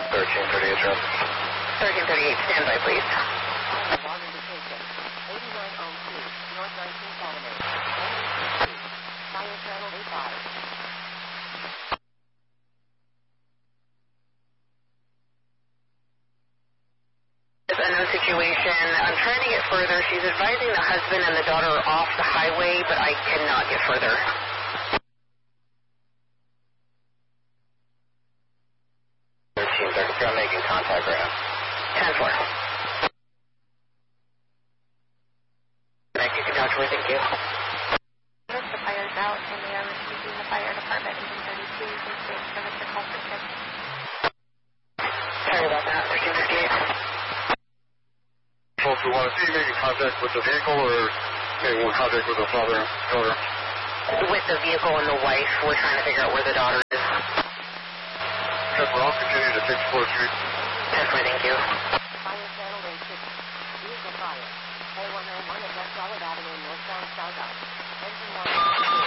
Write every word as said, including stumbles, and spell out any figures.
thirteen thirty-eight, Joe. thirteen thirty-eight, standby, please. Wrong indication. eighty-nine oh two, North nineteenth Avenue. Fire channel A five. Unknown situation. I'm trying to get further. She's advising the husband and the daughter are off the highway, but I cannot get further. thirteen thirty-three, I'm making contact right now. ten four. Thank you. Can talk to her. Thank you. The fire's out, and they are receiving the fire department engine thirty-two for state service to Culverton. Sorry about that. thirteen fifty-eight. Folks, we want to see you making contact with the vehicle or making contact with the father and daughter? With the vehicle and the wife, we're trying to figure out where the daughter is. Yes, we're all continuing to take fourth Street. ten four, thank you. Fire channel A six. Vehicle fire. four one nine one at West Solid Avenue, northbound, southbound.